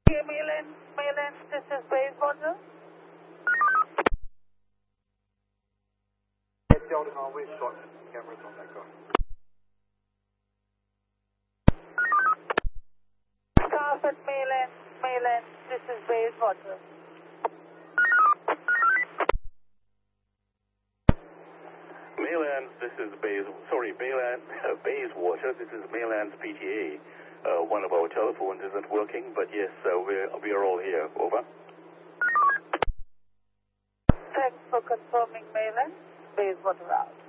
Okay, Mayland, this is Bayswater. Delta Conway, short cameras on that car. Staff at Mayland, this is Bayswater. Mayland, this is Bayswater, this is Mayland's PTA. One of our telephones isn't working, but yes, we are all here. Over. Thanks for confirming, Mayland. Bayswater out.